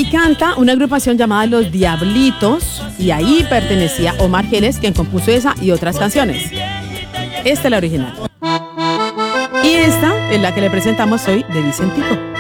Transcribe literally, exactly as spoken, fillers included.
Y canta una agrupación llamada Los Diablitos, y ahí pertenecía Omar Geles, quien compuso esa y otras canciones. Esta es la original. Y esta es la que le presentamos hoy de Vicentico.